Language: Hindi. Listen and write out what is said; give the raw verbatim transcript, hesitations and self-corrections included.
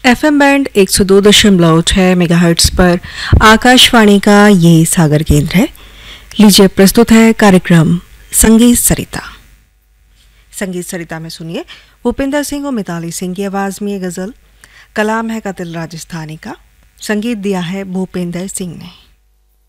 एफएम बैंड एक सौ दो दशमलव छह मेगाहर्ट्ज पर आकाशवाणी का ये सागर केंद्र है। लीजिए प्रस्तुत है कार्यक्रम संगीत सरिता। संगीत सरिता में सुनिए भूपिंदर सिंह और मिताली सिंह की आवाज़ में ये गज़ल। कलाम है कतिल राजस्थानी का, संगीत दिया है भूपिंदर सिंह ने।